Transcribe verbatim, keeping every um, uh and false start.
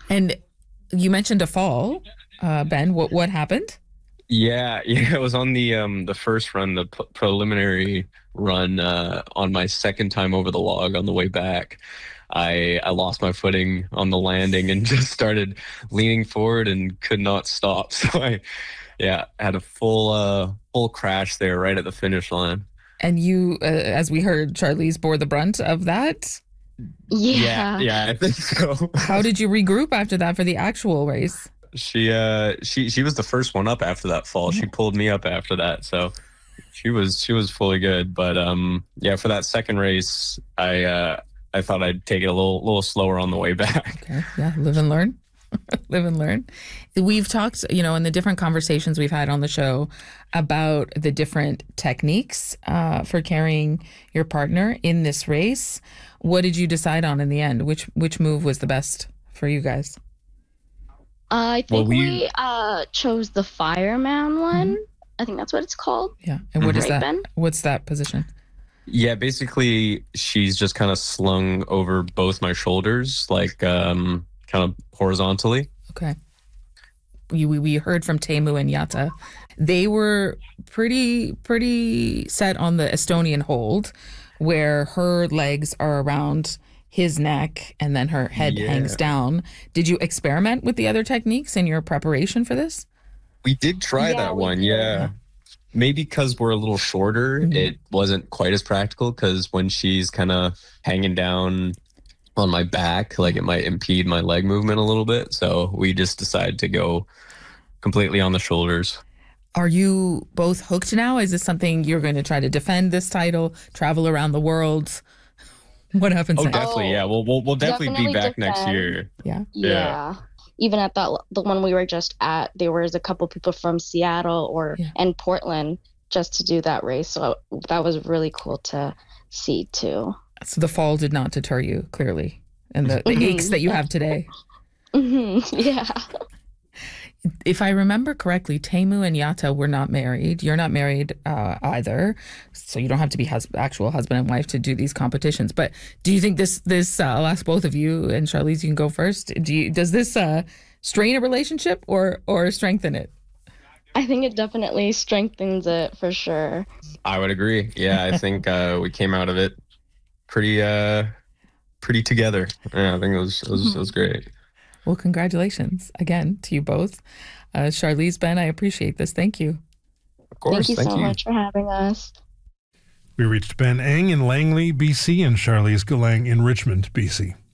And you mentioned a fall, uh, Ben. What what happened? Yeah, yeah, it was on the um the first run, the p preliminary run uh on my second time over the log on the way back. I I lost my footing on the landing and just started leaning forward and could not stop. So I yeah, had a full uh full crash there right at the finish line. And you, uh, as we heard, Charlize bore the brunt of that. Yeah, Yeah. yeah, I think so. How did you regroup after that for the actual race? She uh she she was the first one up after that fall. She pulled me up after that. So she was she was fully good. But um yeah, for that second race, I uh I thought I'd take it a little little slower on the way back. Okay, yeah, live and learn. Live and learn. We've talked, you know, in the different conversations we've had on the show about the different techniques uh, for carrying your partner in this race. What did you decide on in the end? Which which move was the best for you guys? I Well, think we we uh chose the fireman one. Mhm. I think that's what it's called. Yeah, and what is Right, that? Ben? What's that position? yeah, basically she's just kind of slung over both my shoulders, like um kind of horizontally. Okay. We, we we heard from Teemu and Yata. They were pretty pretty set on the Estonian hold, where her legs are around his neck and then her head hangs Yeah. down. Did you experiment with the other techniques in your preparation for this? We did try Yeah, that we one, did. yeah. Maybe because we're a little shorter, Mhm. it wasn't quite as practical because when she's kind of hanging down on my back, like it might impede my leg movement a little bit. So we just decided to go completely on the shoulders. Are you both hooked now? Is this something you're going to try to defend this title, travel around the world? What happens Oh, next? definitely. Yeah. Oh, We'll, we'll, we'll definitely be definitely back next defend. year. Yeah. Yeah. Yeah. Even at that the one we were just at, there was a couple people from Seattle or Yeah. and Portland just to do that race. So that was really cool to see too. So the fall did not deter you, clearly, and the, the Mhm. aches that you have today. hmm Yeah. If I remember correctly, Teemu and Yata were not married. You're not married uh, either, so you don't have to be hus- actual husband and wife to do these competitions. But do you think this this uh, I'll ask both of you, and Charlize, you can go first. Do you does this uh, strain a relationship or or strengthen it? I think it definitely strengthens it for sure. I would agree. Yeah. I think uh, we came out of it pretty, uh, pretty together. Yeah. I think it was, it was, it was great. Well, congratulations again to you both, uh, Charlize, Ben. I appreciate this. Thank you. Of course. Thank you so much for having us. We reached Ben Eng in Langley, B C, and Charlize Gulang in Richmond, B C.